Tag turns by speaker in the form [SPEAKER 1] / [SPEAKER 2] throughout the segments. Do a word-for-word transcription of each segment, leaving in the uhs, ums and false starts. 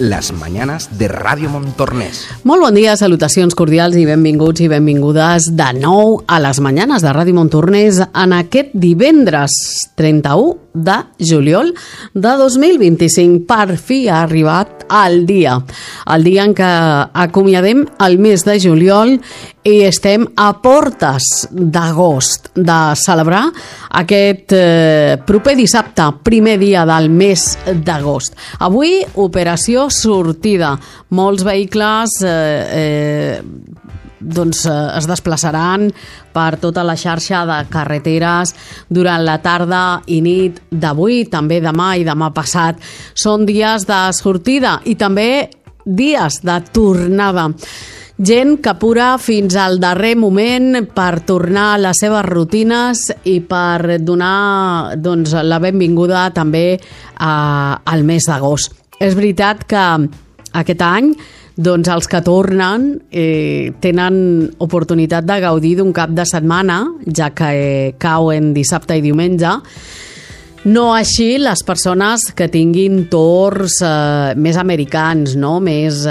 [SPEAKER 1] las mañanas de Ràdio Montornès.
[SPEAKER 2] Molt bon dia, salutacions cordials i benvinguts i benvingudes de nou a les mañanes de Ràdio Montornès en aquest divendres trenta-u de juliol de dos mil vint-i-cinc. Per fi ha arribat el dia, el dia en què acomiadem el mes de juliol i estem a portes d'agost de celebrar aquest eh, proper dissabte, primer dia del mes d'agost. Avui, operació sortida. Molts vehicles eh, eh, doncs, eh, es desplaçaran per tota la xarxa de carreteres durant la tarda i nit d'avui, també demà i demà passat. Són dies de sortida i també dies de tornada. Gent que apura fins al darrer moment per tornar a les seves rutines i per donar doncs, la benvinguda també a, al mes d'agost. És veritat que aquest any doncs, els que tornen eh, tenen oportunitat de gaudir d'un cap de setmana, ja que eh, cau en dissabte i diumenge. No així les persones que tinguin torns eh, més americans, no? més...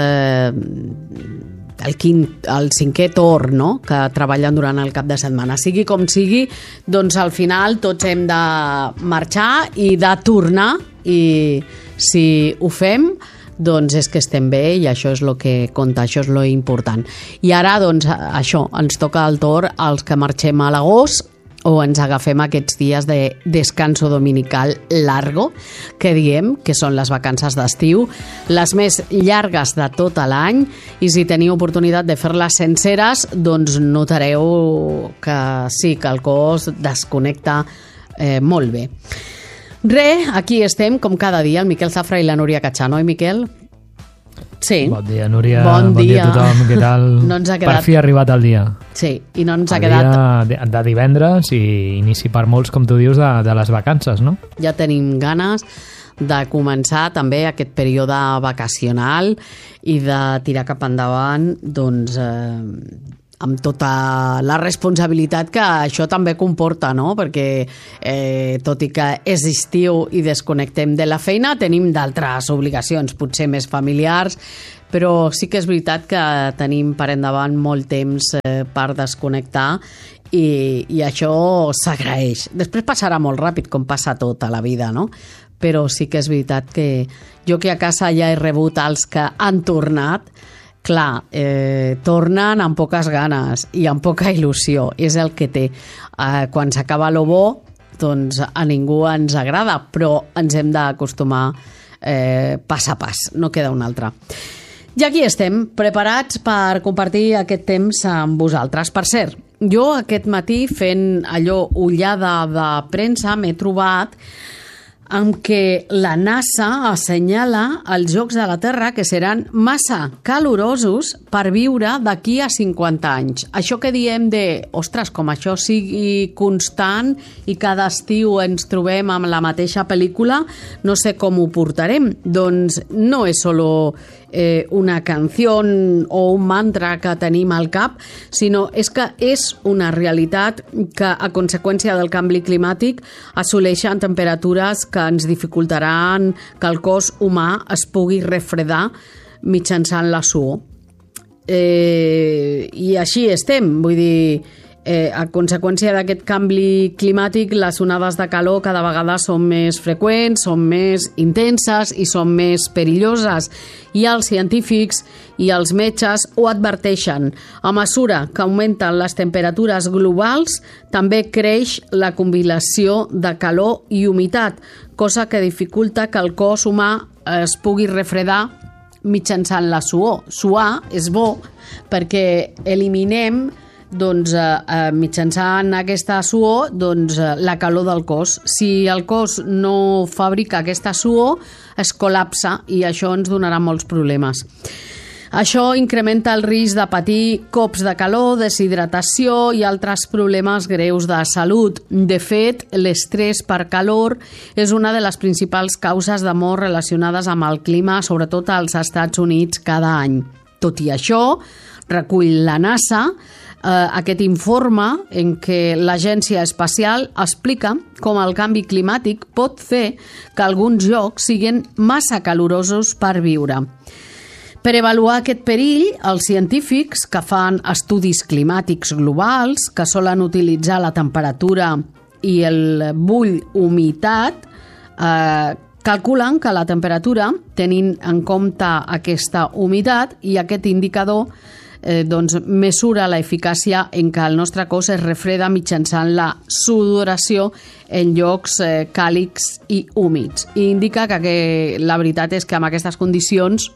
[SPEAKER 2] Eh, El, quint, el cinquè torn, no? que treballen durant el cap de setmana. Sigui com sigui, doncs al final tots hem de marxar i de tornar, i si ho fem, doncs és que estem bé i això és el que compta, això és lo important. I ara, doncs, això, ens toca el torn als que marxem a l'agost o ens agafem aquests dies de descanso dominical largo, que diem que són les vacances d'estiu, les més llargues de tot l'any, i si teniu oportunitat de fer-les senceres, doncs notareu que sí, que el cos desconnecta eh, molt bé. Re, aquí estem, com cada dia, el Miquel Zafra i la Núria Catxano, eh, Miquel? Sí.
[SPEAKER 3] Bon dia, Núria.
[SPEAKER 2] Bon,
[SPEAKER 3] bon dia. dia a tothom. Què tal?
[SPEAKER 2] No ens ha quedat...
[SPEAKER 3] Per fi ha arribat el dia.
[SPEAKER 2] Sí, i no ens
[SPEAKER 3] el
[SPEAKER 2] ha quedat...
[SPEAKER 3] El dia de divendres i inici per molts, com tu dius, de, de les vacances, no?
[SPEAKER 2] Ja tenim ganes de començar també aquest període vacacional i de tirar cap endavant, doncs... Eh, amb tota la responsabilitat que això també comporta, no? Perquè eh, tot i que és estiu i desconnectem de la feina, tenim d'altres obligacions, potser més familiars, però sí que és veritat que tenim per endavant molt temps eh, per desconnectar i, i això s'agraeix. Després passarà molt ràpid, com passa tot a la vida, no? Però sí que és veritat que jo que a casa ja he rebut els que han tornat, clar, eh, tornen amb poques ganes i amb poca il·lusió, és el que té. Eh, quan s'acaba lo bo, doncs a ningú ens agrada, però ens hem d'acostumar eh, pas a pas, no queda un altre. I aquí estem, preparats per compartir aquest temps amb vosaltres. Per cert, jo aquest matí fent allò ullada de premsa m'he trobat amb què la NASA assenyala els Jocs de la Terra que seran massa calorosos per viure d'aquí a cinquanta anys. Això que diem de, ostres, com això sigui constant i cada estiu ens trobem amb la mateixa pel·lícula, no sé com ho portarem. Doncs no és solo eh, una canció o un mantra que tenim al cap, sinó és que és una realitat que a conseqüència del canvi climàtic assoleixen temperatures que ens dificultaran que el cos humà es pugui refredar mitjançant la suor. Eh, I així estem, vull dir, eh, a conseqüència d'aquest canvi climàtic, les onades de calor cada vegada són més freqüents, són més intenses i són més perilloses. I els científics i els metges ho adverteixen. A mesura que augmenten les temperatures globals, també creix la combinació de calor i humitat, cosa que dificulta que el cos humà es pugui refredar mitjançant la suor. Suar és bo perquè eliminem doncs, eh, mitjançant aquesta suor doncs, la calor del cos. Si el cos no fabrica aquesta suor, es col·lapsa i això ens donarà molts problemes. Això incrementa el risc de patir cops de calor, deshidratació i altres problemes greus de salut. De fet, l'estrès per calor és una de les principals causes de mort relacionades amb el clima, sobretot als Estats Units cada any. Tot i això, recull la NASA, aquest informe en què l'Agència Espacial explica com el canvi climàtic pot fer que alguns llocs siguin massa calorosos per viure. Per avaluar aquest perill, els científics que fan estudis climàtics globals, que solen utilitzar la temperatura i el bull humitat, eh, calculen que la temperatura, tenint en compte aquesta humitat i aquest indicador, eh, doncs mesura l'eficàcia en què el nostre cos es refreda mitjançant la sudoració en llocs eh, càlids i húmids. I indica que, que la veritat és que amb aquestes condicions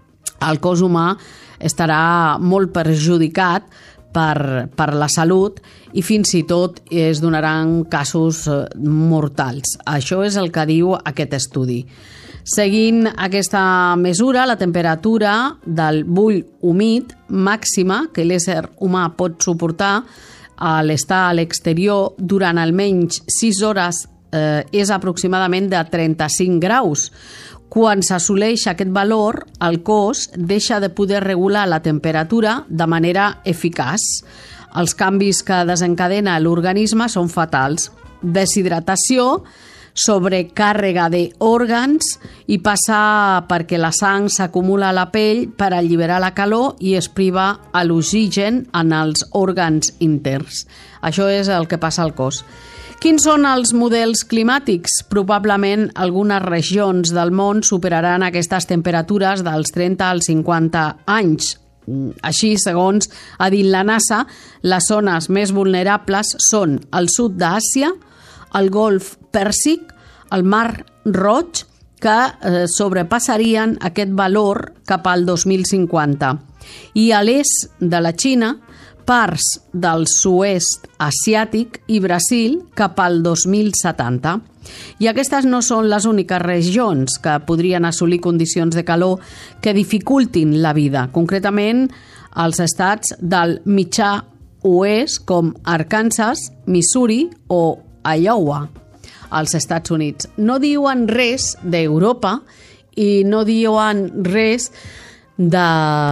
[SPEAKER 2] el cos humà estarà molt perjudicat per, per la salut i fins i tot es donaran casos mortals. Això és el que diu aquest estudi. Seguint aquesta mesura, la temperatura del bull humit màxima que l'ésser humà pot suportar a l'estar a l'exterior durant almenys sis hores eh, és aproximadament de trenta-cinc graus. Quan s'assoleix aquest valor, el cos deixa de poder regular la temperatura de manera eficaç. Els canvis que desencadena l'organisme són fatals. Deshidratació, sobrecàrrega d'òrgans i passa perquè la sang s'acumula a la pell per alliberar la calor i es priva a l'oxigen en els òrgans interns. Això és el que passa al cos. Quins són els models climàtics? Probablement algunes regions del món superaran aquestes temperatures dels trenta als cinquanta anys. Així, segons ha dit la NASA, les zones més vulnerables són el sud d'Àsia, el Golf Pèrsic, el Mar Roig, que eh, sobrepassarien aquest valor cap al dos mil cinquanta. I a l'est de la Xina, parts del sud-est asiàtic i Brasil cap al dos mil setanta. I aquestes no són les úniques regions que podrien assolir condicions de calor que dificultin la vida. Concretament, els estats del mitjà oest com Arkansas, Missouri o Iowa, als Estats Units. No diuen res d'Europa i no diuen res de,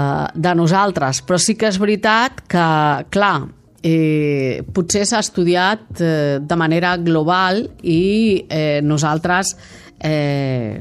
[SPEAKER 2] de nosaltres, però sí que és veritat que, clar, eh, potser s'ha estudiat eh, de manera global i eh, nosaltres eh,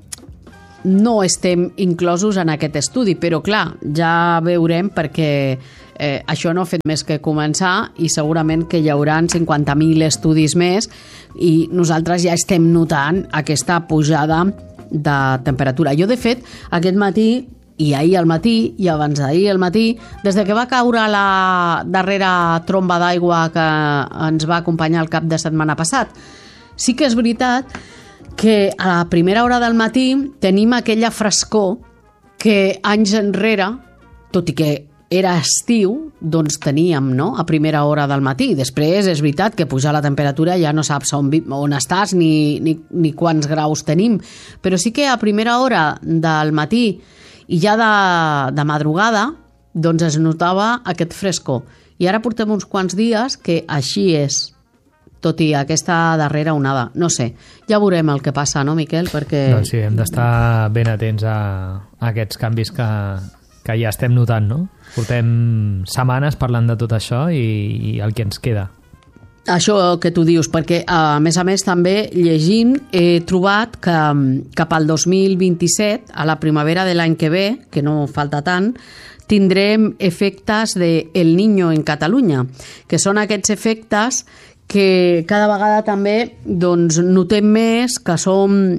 [SPEAKER 2] no estem inclosos en aquest estudi, però clar, ja veurem perquè eh, això no ha fet més que començar i segurament que hi haurà cinquanta mil estudis més i nosaltres ja estem notant aquesta pujada de temperatura. Jo, de fet, aquest matí i ahir al matí i abans d'ahir al matí, des de que va caure la darrera tromba d'aigua que ens va acompanyar el cap de setmana passat, sí que és veritat que a la primera hora del matí tenim aquella frescor que anys enrere, tot i que era estiu, doncs teníem, no?, a primera hora del matí. Després és veritat que pujar la temperatura ja no saps on, on estàs ni, ni, ni quants graus tenim, però sí que a primera hora del matí i ja de, de madrugada doncs es notava aquest frescor. I ara portem uns quants dies que així és, tot i aquesta darrera onada. No sé, ja veurem el que passa, no, Miquel? Perquè...
[SPEAKER 3] Doncs sí, hem d'estar ben atents a, a aquests canvis que, que ja estem notant, no? Portem setmanes parlant de tot això i, i el que ens queda.
[SPEAKER 2] Això que tu dius, perquè a més a més també llegint he trobat que cap al dos mil vint-i-set, a la primavera de l'any que ve, que no falta tant, tindrem efectes de El Niño en Catalunya, que són aquests efectes que cada vegada també doncs, notem més que són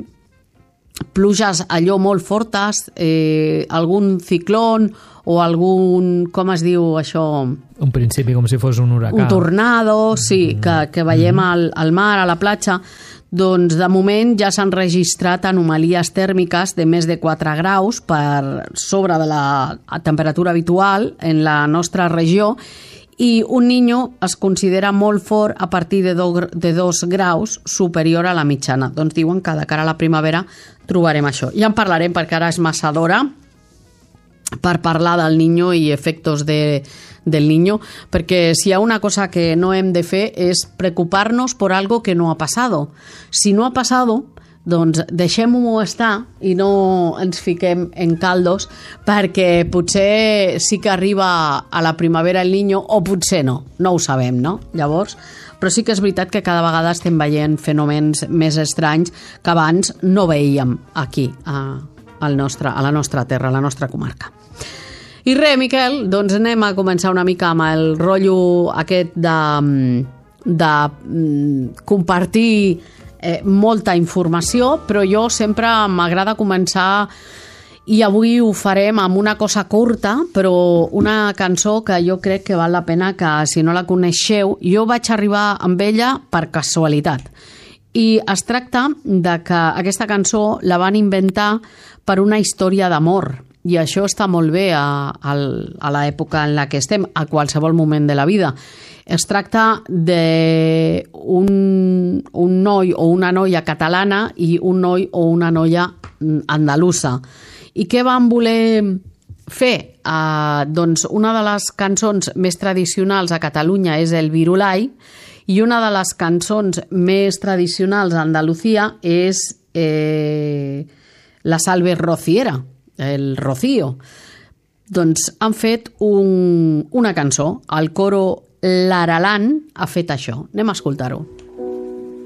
[SPEAKER 2] pluges allò molt fortes, eh, algun ciclón o algun, com es diu això?
[SPEAKER 3] Un principi com si fos un huracà.
[SPEAKER 2] Un tornado, sí, que, que veiem al, al mar, a la platja. Doncs de moment ja s'han registrat anomalies tèrmiques de més de quatre graus per sobre de la temperatura habitual en la nostra regió i un niño es considera molt fort a partir de, do, de dos graus superior a la mitjana. Doncs diuen que de cara a la primavera trobarem això. Ja en parlarem perquè ara és massa d'hora per parlar del niño i efectos de, del niño, perquè si hi ha una cosa que no hem de fer és preocuparnos por algo que no ha pasado. Si no ha pasado, doncs deixem-ho estar i no ens fiquem en caldos, perquè potser sí que arriba a la primavera el Niño o potser no, no ho sabem, no? Llavors, però sí que és veritat que cada vegada estem veient fenòmens més estranys que abans no veíem aquí, a, al nostre, a la nostra terra, a la nostra comarca. I res, Miquel, doncs anem a començar una mica amb el rotllo aquest de, de compartir eh, molta informació, però jo sempre m'agrada començar, i avui ho farem amb una cosa curta, però una cançó que jo crec que val la pena que, si no la coneixeu, jo vaig arribar amb ella per casualitat. I es tracta de que aquesta cançó la van inventar per una història d'amor, i això està molt bé a, a, a l'època en la que estem, a qualsevol moment de la vida. Es tracta d'un un noi o una noia catalana i un noi o una noia andalusa. I què van voler fer? Uh, doncs una de les cançons més tradicionals a Catalunya és el Virulai, i una de les cançons més tradicionals a Andalucía és eh, la Salve Rociera, el Rocío. Doncs han fet un, una cançó, el coro L'Aralant ha fet això. Anem a escoltar-ho.